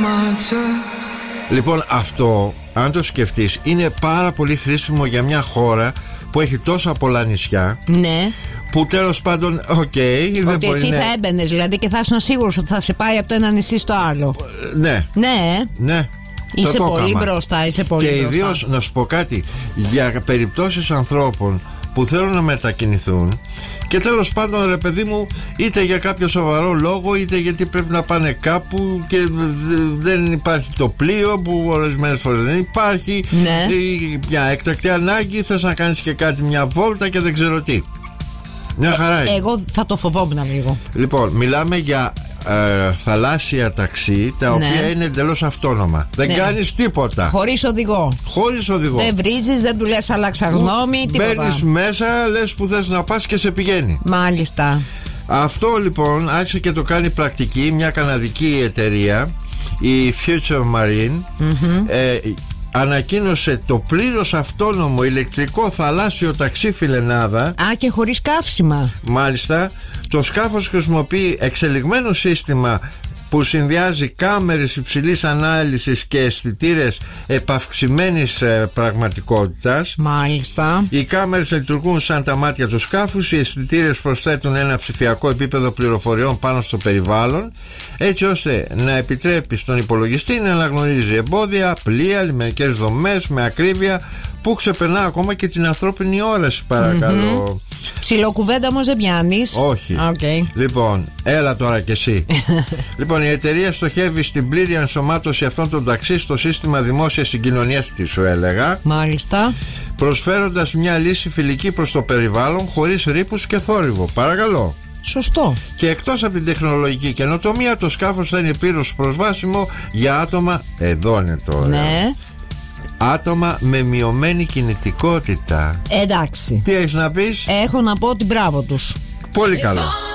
Λοιπόν, αυτό, αν το σκεφτείς, είναι πάρα πολύ χρήσιμο για μια χώρα που έχει τόσα πολλά νησιά. Ναι. Που τέλος πάντων, ότι εσύ θα έμπαινες δηλαδή και θα ήσουν σίγουρος ότι θα σε πάει από το ένα νησί στο άλλο. Ναι. Ναι. Είσαι πολύ μπροστά, και ιδίως να σου πω κάτι, για περιπτώσεις ανθρώπων που θέλουν να μετακινηθούν και τέλος πάντων, ρε παιδί μου, είτε για κάποιο σοβαρό λόγο, είτε γιατί πρέπει να πάνε κάπου και δεν υπάρχει το πλοίο, που ορισμένες φορές δεν υπάρχει, ναι. Μια έκτακτη ανάγκη, θες να κάνεις και κάτι, μια βόλτα και δεν ξέρω τι. Μια χαρά είναι. Εγώ θα το φοβόμουν λίγο. Λοιπόν, μιλάμε για θαλάσσια ταξί, τα οποία είναι εντελώς αυτόνομα. Δεν κάνεις τίποτα. Χωρίς οδηγό. Δεν βρίζεις, δεν του λες άλλαξα γνώμη, τίποτα. Μπαίνεις μέσα, λες που θες να πας και σε πηγαίνει. Μάλιστα. Αυτό λοιπόν άρχισε και το κάνει πρακτική μια καναδική εταιρεία, η Future Marine. Ανακοίνωσε το πλήρως αυτόνομο ηλεκτρικό θαλάσσιο ταξί φιλενάδα. Και χωρίς καύσιμα. Μάλιστα. Το σκάφος χρησιμοποιεί εξελιγμένο σύστημα που συνδυάζει κάμερες υψηλής ανάλυσης και αισθητήρες επαυξημένης πραγματικότητας. Μάλιστα. Οι κάμερες λειτουργούν σαν τα μάτια του σκάφους. Οι αισθητήρες προσθέτουν ένα ψηφιακό επίπεδο πληροφοριών πάνω στο περιβάλλον, έτσι ώστε να επιτρέπει στον υπολογιστή να αναγνωρίζει εμπόδια, πλοία, λιμενικές δομές με ακρίβεια που ξεπερνά ακόμα και την ανθρώπινη όραση, παρακαλώ. Ψιλοκουβέντα όμως δεν πιάνεις. Όχι. Λοιπόν, έλα τώρα κι εσύ. Λοιπόν, η εταιρεία στοχεύει στην πλήρη ενσωμάτωση αυτών των ταξί στο σύστημα δημόσιας συγκοινωνίας, τι σου έλεγα. Μάλιστα. Προσφέροντας μια λύση φιλική προς το περιβάλλον, χωρίς ρήπους και θόρυβο. Παρακαλώ. Σωστό. Και εκτός από την τεχνολογική καινοτομία, το σκάφος θα είναι πλήρως προσβάσιμο για άτομα. Εδώ είναι τώρα. Ναι. Άτομα με μειωμένη κινητικότητα. Εντάξει. Τι έχεις να πεις? Έχω να πω ότι μπράβο τους. Πολύ καλό.